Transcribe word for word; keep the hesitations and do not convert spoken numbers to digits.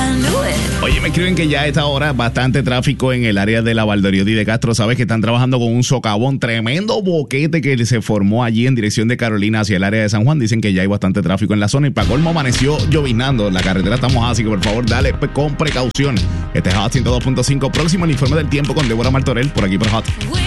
Oye, me escriben que ya a esta hora bastante tráfico en el área de la Valdoriotti de Castro. Sabes que están trabajando con un socavón, tremendo boquete que se formó allí en dirección de Carolina hacia el área de San Juan. Dicen que ya hay bastante tráfico en la zona y para colmo amaneció lloviznando. La carretera está mojada, así que por favor dale con precaución. Este es Hot ciento dos punto cinco. Próximo el informe del tiempo con Débora Martorell por aquí por Hot.